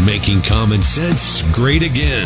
making common sense great again.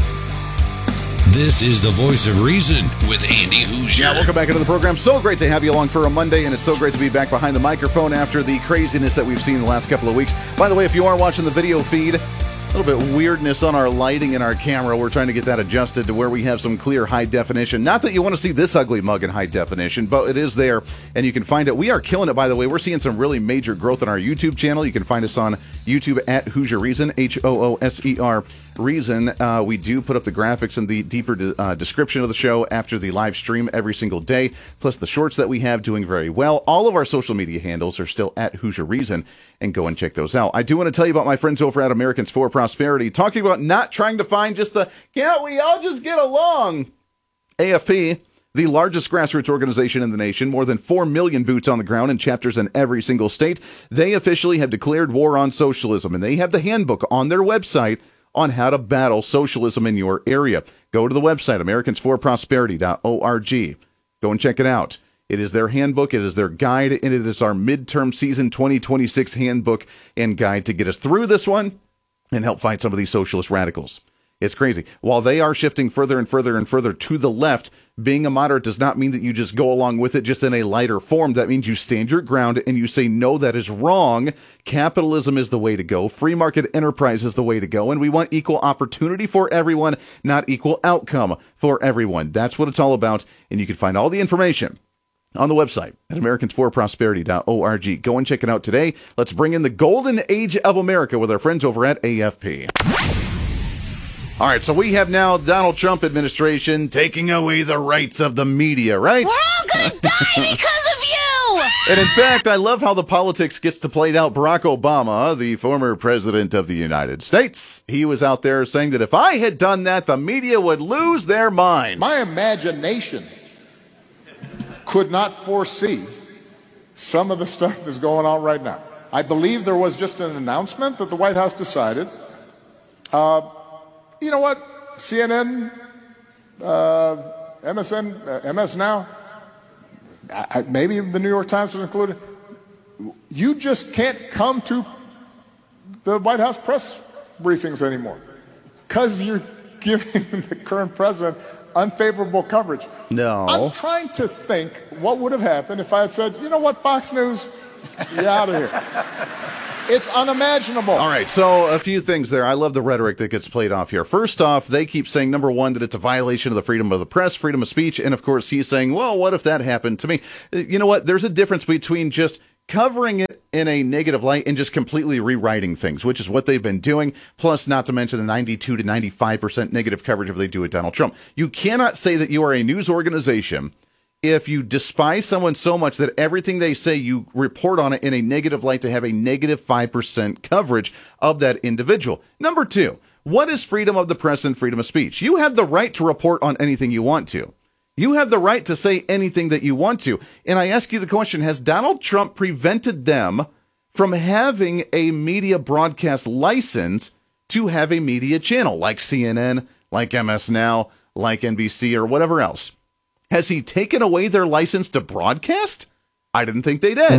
This is the Voice of Reason with Andy Hoosier. Yeah, welcome back into the program. So great to have you along for a Monday, and it's so great to be back behind the microphone after the craziness that we've seen the last couple of weeks. By the way, if you are watching the video feed, a little bit weirdness on our lighting and our camera. We're trying to get that adjusted to where we have some clear high definition. Not that you want to see this ugly mug in high definition, but it is there, and you can find it. We are killing it, by the way. We're seeing some really major growth on our YouTube channel. You can find us on YouTube at Hoosier Reason, Hooser Reason. We do put up the graphics and the deeper description of the show after the live stream every single day, plus the shorts that we have doing very well. All of our social media handles are still at Hoosier Reason, and go and check those out. I do want to tell you about my friends over at Americans for Prosperity, talking about not trying to find just the, can't we all just get along? AFP, the largest grassroots organization in the nation, more than 4 million boots on the ground in chapters in every single state. They officially have declared war on socialism, and they have the handbook on their website on how to battle socialism in your area. Go to the website, americansforprosperity.org. Go and check it out. It is their handbook, it is their guide, and it is our midterm season 2026 handbook and guide to get us through this one and help fight some of these socialist radicals. It's crazy. While they are shifting further and further and further to the left, being a moderate does not mean that you just go along with it just in a lighter form. That means you stand your ground and you say, no, that is wrong. Capitalism is the way to go. Free market enterprise is the way to go. And we want equal opportunity for everyone, not equal outcome for everyone. That's what it's all about. And you can find all the information on the website at americansforprosperity.org. Go and check it out today. Let's bring in the golden age of America with our friends over at AFP. All right, so we have now Donald Trump administration taking away the rights of the media, right? We're all going to die because of you! And in fact, I love how the politics gets to play out. Barack Obama, the former president of the United States, he was out there saying that if I had done that, the media would lose their minds. My imagination could not foresee some of the stuff that's going on right now. I believe there was just an announcement that the White House decided, you know what, CNN, MSN, MS Now, maybe the New York Times was included, you just can't come to the White House press briefings anymore because you're giving the current president unfavorable coverage. No. I'm trying to think what would have happened if I had said, you know what, Fox News, you're out of here. It's unimaginable. All right, so a few things there. I love the rhetoric that gets played off here. First off, they keep saying, number one, that it's a violation of the freedom of the press, freedom of speech, and of course he's saying, well, what if that happened to me? You know what? There's a difference between just covering it in a negative light and just completely rewriting things, which is what they've been doing, plus not to mention the 92 to 95% negative coverage if they do it Donald Trump. You cannot say that you are a news organization if you despise someone so much that everything they say you report on it in a negative light to have a negative 5% coverage of that individual. Number two, what is freedom of the press and freedom of speech? You have the right to report on anything you want to. You have the right to say anything that you want to. And I ask you the question, has Donald Trump prevented them from having a media broadcast license to have a media channel like CNN, like MS Now, like NBC, or whatever else? Has he taken away their license to broadcast? I didn't think they did.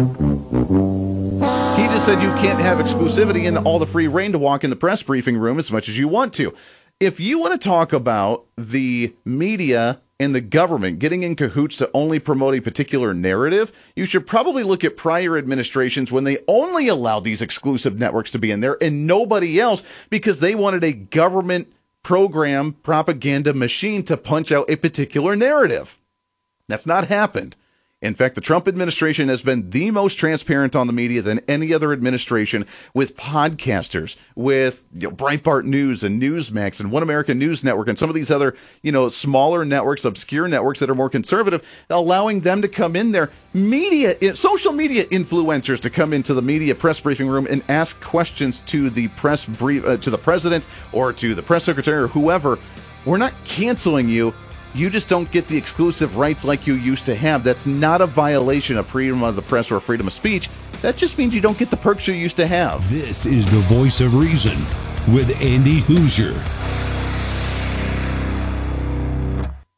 He just said you can't have exclusivity and all the free reign to walk in the press briefing room as much as you want to. If you want to talk about the media and the government getting in cahoots to only promote a particular narrative, you should probably look at prior administrations when they only allowed these exclusive networks to be in there and nobody else because they wanted a government program propaganda machine to punch out a particular narrative. That's not happened. In fact, the Trump administration has been the most transparent on the media than any other administration, with podcasters, with Breitbart News and Newsmax and One American News Network and some of these other, smaller networks, obscure networks that are more conservative, allowing them to come in there. Social media influencers to come into the media press briefing room and ask questions to the to the president or to the press secretary or whoever. We're not canceling you. You just don't get the exclusive rights like you used to have. That's not a violation of freedom of the press or freedom of speech. That just means you don't get the perks you used to have. This is the Voice of Reason with Andy Hoosier.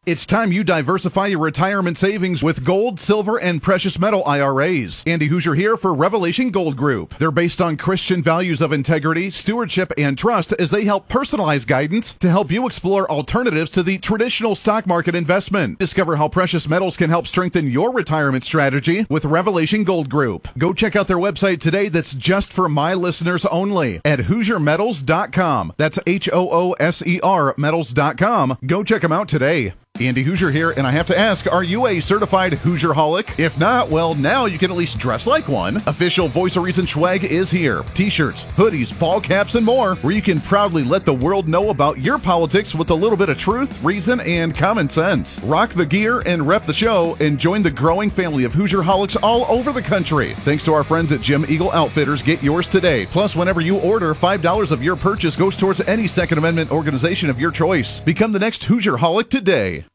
It's time you diversify your retirement savings with gold, silver, and precious metal IRAs. Andy Hoosier here for Revelation Gold Group. They're based on Christian values of integrity, stewardship, and trust as they help personalize guidance to help you explore alternatives to the traditional stock market investment. Discover how precious metals can help strengthen your retirement strategy with Revelation Gold Group. Go check out their website today that's just for my listeners only at HoosierMetals.com. That's HOOSER metals.com. Go check them out today. Andy Hoosier here, and I have to ask, are you a certified Hoosier-holic? If not, well, now you can at least dress like one. Official Voice of Reason swag is here. T-shirts, hoodies, ball caps, and more, where you can proudly let the world know about your politics with a little bit of truth, reason, and common sense. Rock the gear and rep the show, and join the growing family of Hoosier-holics all over the country. Thanks to our friends at Jim Eagle Outfitters, get yours today. Plus, whenever you order, $5 of your purchase goes towards any Second Amendment organization of your choice. Become the next Hoosier-holic today.